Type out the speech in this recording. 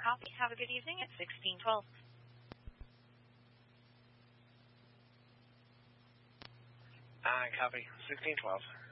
copy. Have a good evening at 1612. Copy. 1612.